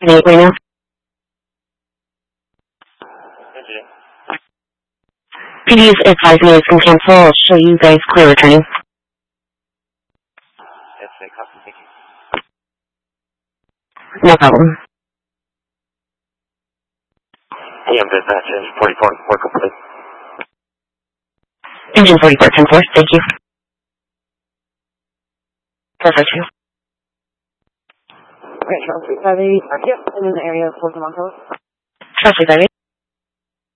Right now. PD's advised me it's going to cancel. I'll show you guys clear returning. No problem. AM dispatch, engine 44, work complete. Engine 44, 10-4, thank you. Perfect. Okay, Charles 358, yep, I'm in the area of Fort Montrose. Charles 358.